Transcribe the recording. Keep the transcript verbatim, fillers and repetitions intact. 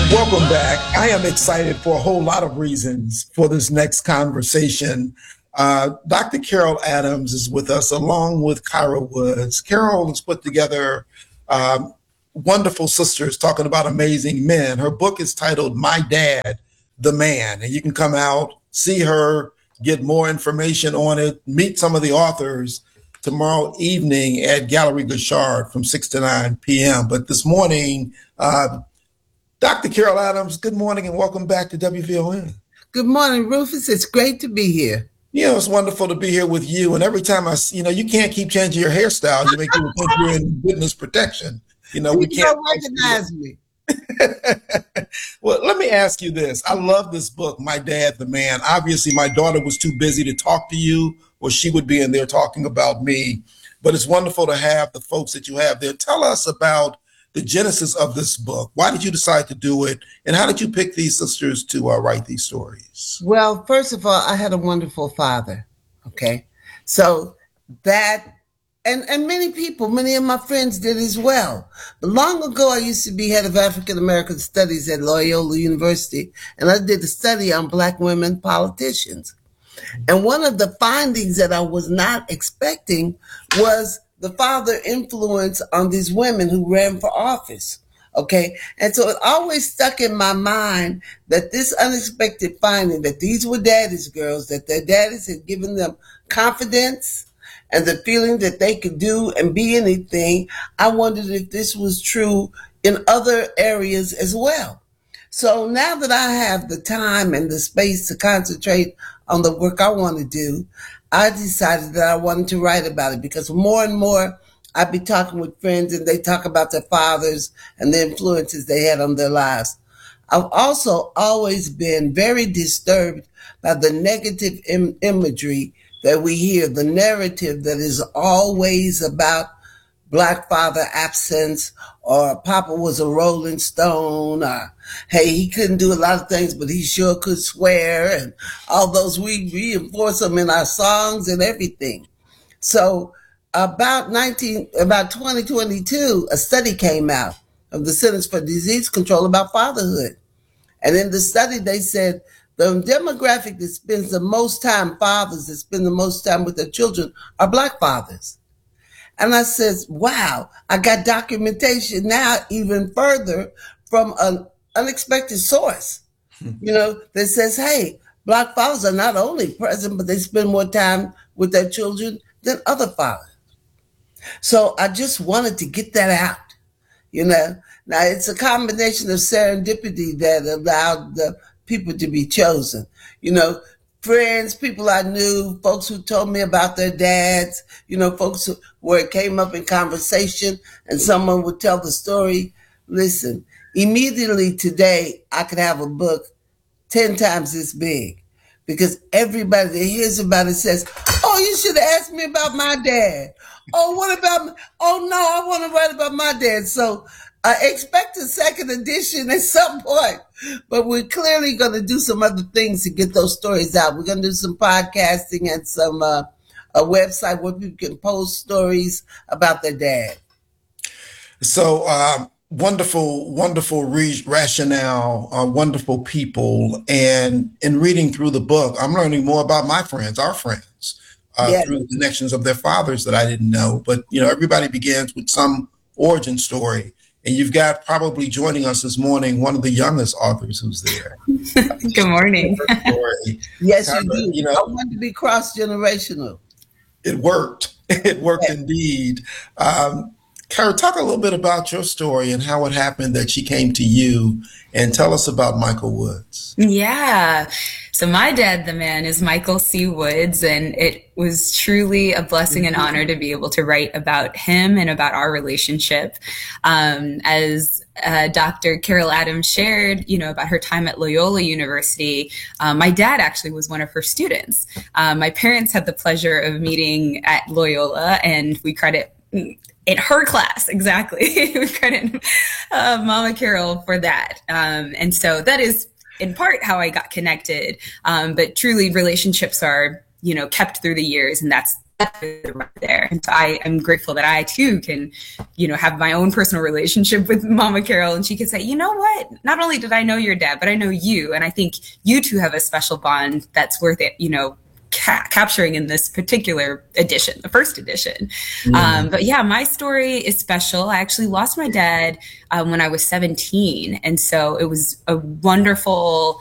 Welcome back. I am excited for a whole lot of reasons for this next conversation. Uh, Doctor Carol Adams is with us along with Kyra Woods. Carol has put together um, wonderful sisters talking about amazing men. Her book is titled My Dad, the Man, and you can come out, see her, get more information on it, meet some of the authors tomorrow evening at Gallery Gauchard from six to nine p.m. But this morning, uh, Doctor Carol Adams, good morning and welcome back to W V O N. Good morning, Rufus. It's great to be here. You know, it's wonderful to be here with you. And every time I, you know, you can't keep changing your hairstyle. You make people think you're in witness protection. You know, we you can't don't recognize me. Well, let me ask you this. I love this book, My Dad, the Man. Obviously, my daughter was too busy to talk to you, or she would be in there talking about me. But it's wonderful to have the folks that you have there. Tell us about the genesis of this book. Why did you decide to do it? And how did you pick these sisters to uh, write these stories? Well, first of all, I had a wonderful father. Okay. So that, and, and many people, many of my friends did as well. But long ago, I used to be head of African American Studies at Loyola University, and I did a study on Black women politicians. And one of the findings that I was not expecting was the father influence on these women who ran for office. Okay. And so it always stuck in my mind that this unexpected finding that these were daddy's girls, that their daddies had given them confidence and the feeling that they could do and be anything. I wondered if this was true in other areas as well. So now that I have the time and the space to concentrate on the work I want to do, I decided that I wanted to write about it because more and more I'd be talking with friends and they talk about their fathers and the influences they had on their lives. I've also always been very disturbed by the negative im- imagery that we hear, the narrative that is always about Black father absence, or Papa was a Rolling Stone, or hey, he couldn't do a lot of things, but he sure could swear, and all those, we reinforce them in our songs and everything. So about nineteen, about twenty twenty-two, a study came out of the Centers for Disease Control about fatherhood. And in the study, they said the demographic that spends the most time, fathers that spend the most time with their children, are Black fathers. And I says, wow, I got documentation now even further from an unexpected source, you know, that says, hey, Black fathers are not only present, but they spend more time with their children than other fathers. So I just wanted to get that out, you know. Now, it's a combination of serendipity that allowed the people to be chosen, you know. Friends, people I knew, folks who told me about their dads, you know, folks who, where it came up in conversation and someone would tell the story. Listen, immediately today, I could have a book ten times this big because everybody that hears about it says, oh, you should have asked me about my dad. Oh, what about, me? Oh, no, I want to write about my dad. So I expect a second edition at some point, but we're clearly going to do some other things to get those stories out. We're going to do some podcasting and some uh, a website where people can post stories about their dad. So um, wonderful, wonderful re- rationale, uh, wonderful people. And in reading through the book, I'm learning more about my friends, our friends, uh, yes. through the connections of their fathers that I didn't know. But, you know, everybody begins with some origin story. And you've got probably joining us this morning one of the youngest authors who's there. Good morning. Yes, you do. You know, I want to be cross-generational. It worked. It worked yeah. indeed. Um, Kara, talk a little bit about your story and how it happened that she came to you, and tell us about Michael Woods. Yeah. So my dad, the man, is Michael C. Woods, and it was truly a blessing and honor to be able to write about him and about our relationship. Um, as uh, Doctor Carol Adams shared, you know, about her time at Loyola University, um, my dad actually was one of her students. Um, my parents had the pleasure of meeting at Loyola, and we credit in her class, exactly. We credit uh, Mama Carol for that. Um, and so that is in part how I got connected. Um, but truly relationships are, you know, kept through the years. And that's right there. And so I am grateful that I too can, you know, have my own personal relationship with Mama Carol, and she could say, you know what, not only did I know your dad, but I know you. And I think you two have a special bond that's worth it, you know, ca- capturing in this particular edition, the first edition. Mm. Um, but yeah, my story is special. I actually lost my dad um, when I was seventeen. And so it was a wonderful